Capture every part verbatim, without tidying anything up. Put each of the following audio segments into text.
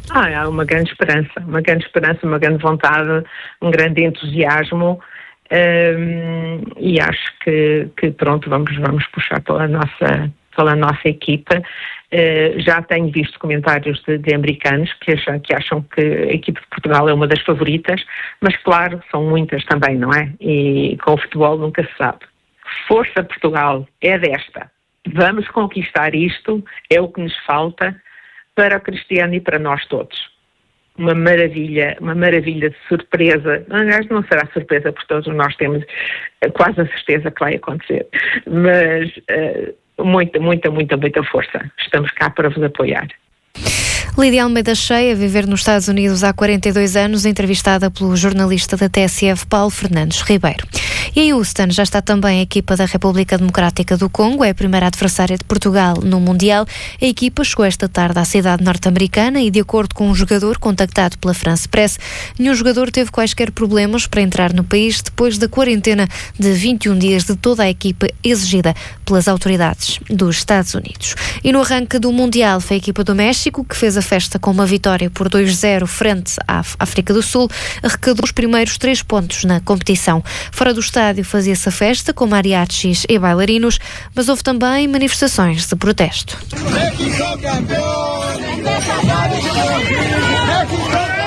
Ah, há uma grande esperança, uma grande esperança, uma grande vontade, um grande entusiasmo. Um, e acho que, que pronto, vamos, vamos puxar pela nossa, pela nossa equipa. Uh, já tenho visto comentários de, de americanos que acham, que acham que a equipa de Portugal é uma das favoritas, mas claro, são muitas também, não é? E com o futebol nunca se sabe. Força Portugal, é desta. Vamos conquistar isto, é o que nos falta para o Cristiano e para nós todos. Uma maravilha, uma maravilha de surpresa. Aliás, não será surpresa, porque todos nós temos quase a certeza que vai acontecer. Mas uh, muita, muita, muita, muita força. Estamos cá para vos apoiar. Lídia Almeida Cheia, a viver nos Estados Unidos há quarenta e dois anos, entrevistada pelo jornalista da T S F, Paulo Fernandes Ribeiro. E em Houston já está também a equipa da República Democrática do Congo, é a primeira adversária de Portugal no Mundial. A equipa chegou esta tarde à cidade norte-americana e, de acordo com um jogador contactado pela France Press, nenhum jogador teve quaisquer problemas para entrar no país depois da quarentena de vinte e um dias de toda a equipa exigida pelas autoridades dos Estados Unidos. E no arranque do Mundial foi a equipa do México que fez a festa com uma vitória por dois a zero frente à África do Sul, arrecadou os primeiros três pontos na competição. Fora do estádio fazia-se a festa com mariachis e bailarinos, mas houve também manifestações de protesto. México campeão! México!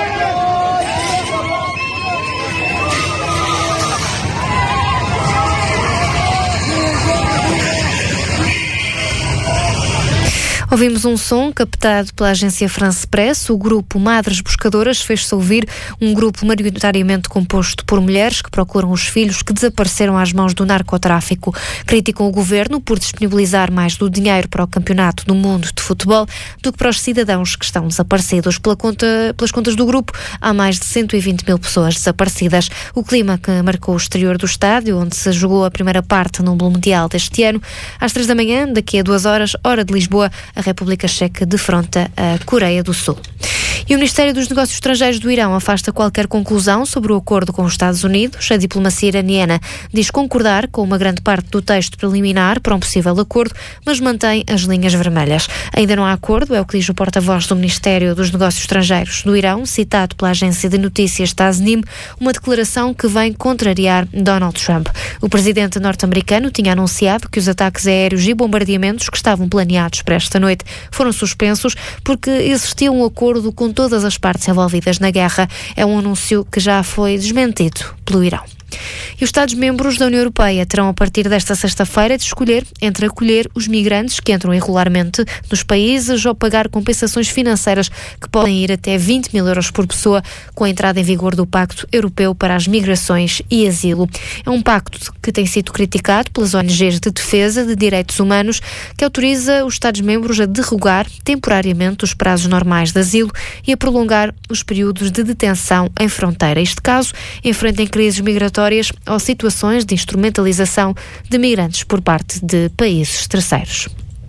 Ouvimos um som captado pela agência France Press. O grupo Madres Buscadoras fez-se ouvir, um grupo maioritariamente composto por mulheres que procuram os filhos que desapareceram às mãos do narcotráfico. Criticam o governo por disponibilizar mais do dinheiro para o campeonato do mundo de futebol do que para os cidadãos que estão desaparecidos. Pela conta, pelas contas do grupo, há mais de cento e vinte mil pessoas desaparecidas. O clima que marcou o exterior do estádio, onde se jogou a primeira parte no Mundial deste ano, às três da manhã, daqui a duas horas, hora de Lisboa, a República Checa defronta a Coreia do Sul. E o Ministério dos Negócios Estrangeiros do Irão afasta qualquer conclusão sobre o acordo com os Estados Unidos. A diplomacia iraniana diz concordar com uma grande parte do texto preliminar para um possível acordo, mas mantém as linhas vermelhas. Ainda não há acordo, é o que diz o porta-voz do Ministério dos Negócios Estrangeiros do Irão, citado pela agência de notícias Tasnim, uma declaração que vem contrariar Donald Trump. O presidente norte-americano tinha anunciado que os ataques aéreos e bombardeamentos que estavam planeados para esta noite foram suspensos porque existia um acordo com todas as partes envolvidas na guerra. É um anúncio que já foi desmentido pelo Irão. E os Estados-membros da União Europeia terão, a partir desta sexta-feira, de escolher entre acolher os migrantes que entram irregularmente nos países ou pagar compensações financeiras que podem ir até vinte mil euros por pessoa com a entrada em vigor do Pacto Europeu para as Migrações e Asilo. É um pacto que tem sido criticado pelas O N Gs de defesa de direitos humanos, que autoriza os Estados-membros a derrogar temporariamente os prazos normais de asilo e a prolongar os períodos de detenção em fronteira. Este caso enfrenta crises migratórias ou situações de instrumentalização de migrantes por parte de países terceiros.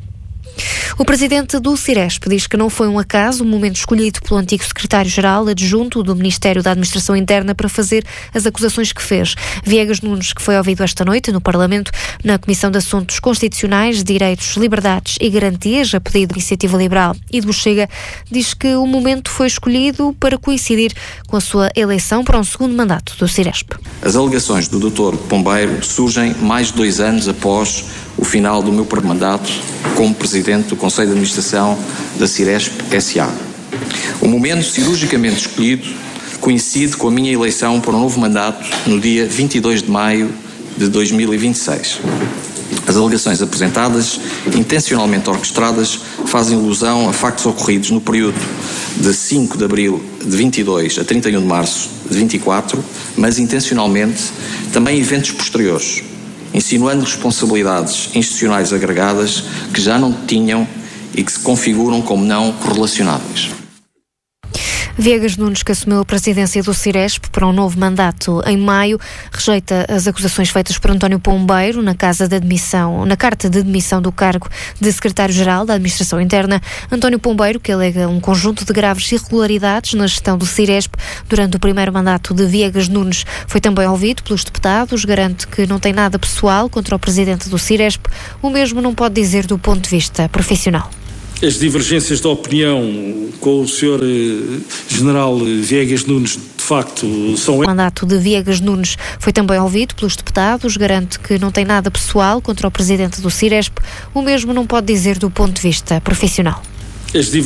O presidente do Ciresp diz que não foi um acaso o momento escolhido pelo antigo secretário-geral adjunto do Ministério da Administração Interna para fazer as acusações que fez. Viegas Nunes, que foi ouvido esta noite no Parlamento, na Comissão de Assuntos Constitucionais, Direitos, Liberdades e Garantias, a pedido da Iniciativa Liberal e do Chega, diz que o momento foi escolhido para coincidir com a sua eleição para um segundo mandato do Ciresp. As alegações do doutor Pombeiro surgem mais de dois anos após o final do meu mandato como Presidente do Conselho de Administração da Ciresp S A O momento cirurgicamente escolhido coincide com a minha eleição para um novo mandato no dia vinte e dois de maio de dois mil e vinte e seis. As alegações apresentadas, intencionalmente orquestradas, fazem alusão a factos ocorridos no período de cinco de abril de vinte e dois a trinta e um de março de vinte e quatro, mas intencionalmente também eventos posteriores, insinuando responsabilidades institucionais agregadas que já não tinham e que se configuram como não correlacionáveis. Viegas Nunes, que assumiu a presidência do Ciresp para um novo mandato em maio, rejeita as acusações feitas por António Pombeiro na casa de admissão, na carta de admissão do cargo de secretário-geral da Administração Interna. António Pombeiro, que alega um conjunto de graves irregularidades na gestão do Ciresp durante o primeiro mandato de Viegas Nunes, foi também ouvido pelos deputados, garante que não tem nada pessoal contra o presidente do Ciresp, o mesmo não pode dizer do ponto de vista profissional. As divergências de opinião com o senhor General Viegas Nunes, de facto, são... O mandato de Viegas Nunes foi também ouvido pelos deputados, garante que não tem nada pessoal contra o presidente do Ciresp, o mesmo não pode dizer do ponto de vista profissional. As